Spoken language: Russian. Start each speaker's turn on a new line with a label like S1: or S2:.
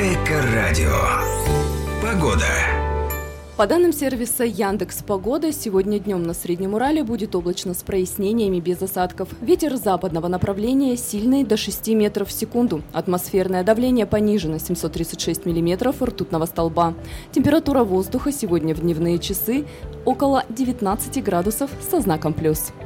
S1: Эко-радио. Погода.
S2: По данным сервиса Яндекс.Погода, сегодня днем на Среднем Урале будет облачно с прояснениями без осадков. Ветер западного направления сильный до 6 метров в секунду. Атмосферное давление понижено 736 миллиметров ртутного столба. Температура воздуха сегодня в дневные часы около 19 градусов со знаком плюс.